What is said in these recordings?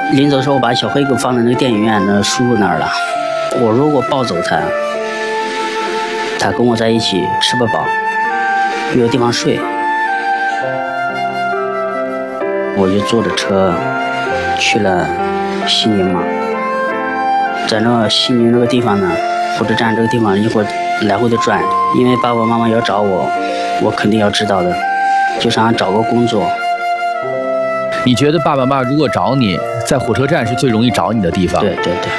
临走的时候，我把小黑狗放在那个电影院的叔叔那儿了。我如果抱走它，他跟我在一起吃不饱，没有地方睡，我就坐着车去了西宁嘛。在那西宁这个地方呢，火车站这个地方一会儿来回的转，因为爸爸妈妈要找我，我肯定要知道的，就想找个工作。 你觉得爸爸妈妈如果找你，在火车站是最容易找你的地方？ 对对对。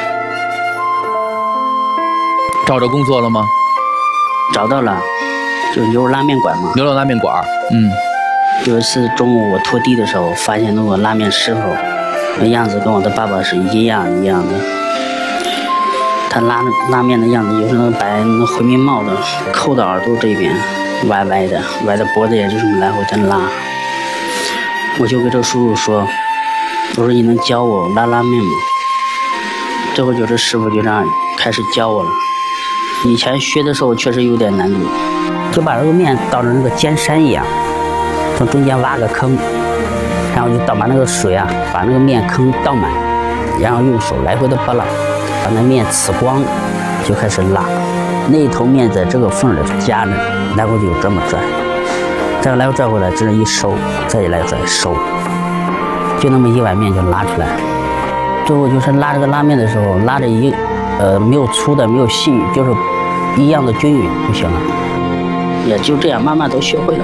找着工作了吗？ 找到了，就牛肉拉面馆嘛。 牛肉拉面馆， 有一次中午我拖地的时候，发现那个拉面师傅，那样子跟我的爸爸是一样的。他拉面的样子，有时候白那回民帽的，扣到耳朵这边，歪的脖子也就这么来回的拉。我就跟这叔叔说，我说你能教我拉面吗？最后就这师傅就这样开始教我了。以前学的时候确实有点难度，就把这个面倒成那个尖山一样，从中间挖个坑，然后就把那个水啊，把那个面坑倒满，然后用手来回的拨拉，把那面呲光，就开始拉。那一头面在这个缝里夹着，来回就这么转，这个来回转回来，这一收，再一来再收，就那么一碗面就拉出来。最后就是拉这个拉面的时候，拉着没有粗的，没有细，就是一样的均匀就行了。也就这样，慢慢都学会了。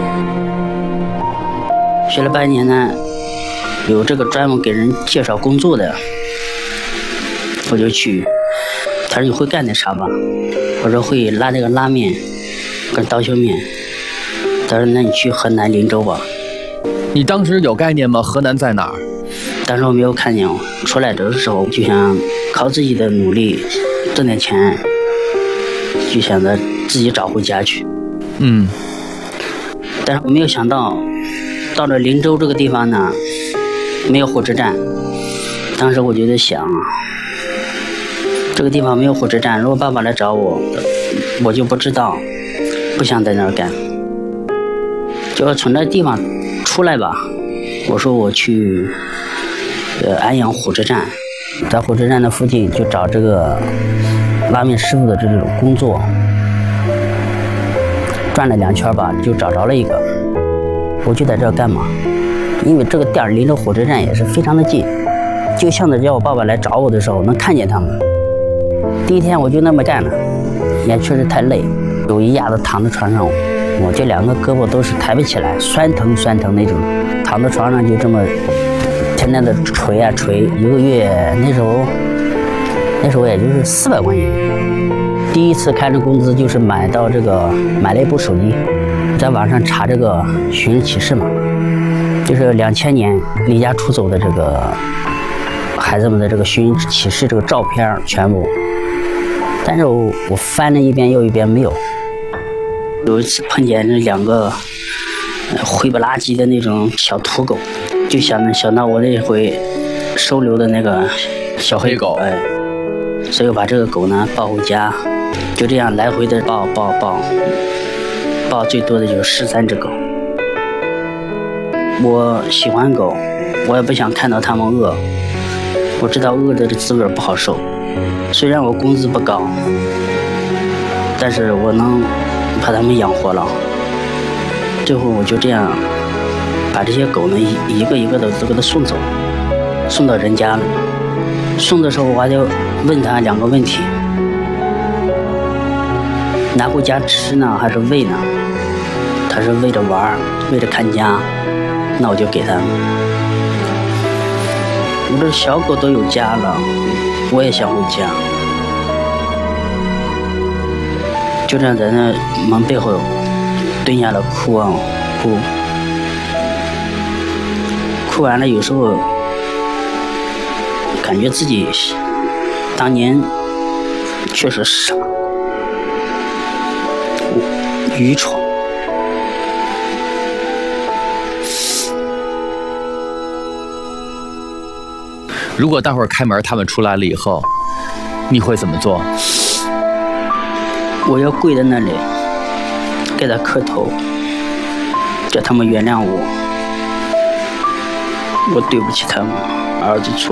学了半年呢，有这个专门给人介绍工作的，我就去。他说你会干点啥吧？我说会拉这个拉面跟刀削面。他说那你去河南林州吧。 你当时有概念吗？河南在哪儿？ 当时我没有看见，出来的时候就想靠自己的努力挣点钱，就想着自己找回家去。但是我没有想到，到了林州这个地方呢，没有火车站。当时我就在想，这个地方没有火车站，如果爸爸来找我，我就不知道，不想在那儿干，就要从那地方出来吧。我说我去安阳火车站，在火车站的附近就找这个拉面师傅的这种工作，转了2圈吧，就找着了一个。我就在这儿干嘛？因为这个店离着火车站也是非常的近，就像着叫我爸爸来找我的时候能看见他们。第一天我就那么干了，也确实太累，有一下子躺在床上，我这2个胳膊都是抬不起来，酸疼那种，躺在床上就这么天天的捶啊捶，一个月那时候也就是400块钱。第一次开的工资就是买了一部手机，在网上查这个寻人启事嘛，就是2000年离家出走的这个孩子们的这个寻人启事这个照片全部，但是我翻了一遍又一遍没有。有一次碰见2个灰不拉几的那种小土狗，就想到我那回收留的那个小黑狗，所以我把这个狗呢抱回家，就这样来回的抱最多的就是13只狗。我喜欢狗，我也不想看到它们饿，我知道饿着的滋味不好受。虽然我工资不高，但是我能把它们养活了。最后我就这样把这些狗呢一个一个的都给它送走，送到人家了。送的时候我还得问他2个问题：拿回家吃呢还是喂呢？他是喂着玩，喂着看家，那我就给他。我这小狗都有家了，我也想回家。就这样在那门背后蹲下了哭啊哭，哭完了有时候感觉自己当年确实傻愚蠢。 如果待会儿开门他们出来了以后，你会怎么做？ 我要跪在那里给他磕头，叫他们原谅我，我对不起他们，儿子错。